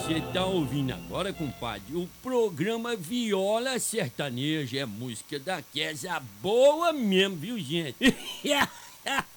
Você tá ouvindo agora, compadre? O programa Viola Sertaneja é música daquela boa mesmo, viu, gente?